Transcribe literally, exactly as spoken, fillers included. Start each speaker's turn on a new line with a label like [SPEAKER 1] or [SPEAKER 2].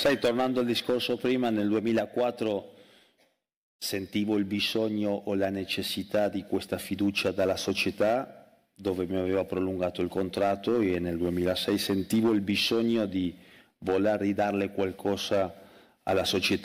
[SPEAKER 1] Sai, tornando al discorso prima, nel duemilaquattro sentivo il bisogno o la necessità di questa fiducia dalla società, dove mi aveva prolungato il contratto, e nel duemilasei sentivo il bisogno di voler ridarle qualcosa alla società